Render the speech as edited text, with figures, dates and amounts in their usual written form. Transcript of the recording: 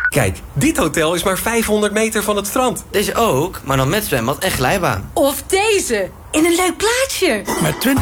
Kijk, dit hotel is maar 500 meter van het strand. Deze ook, maar dan met zwembad en glijbaan. Of deze, in een leuk plaatsje. Met 20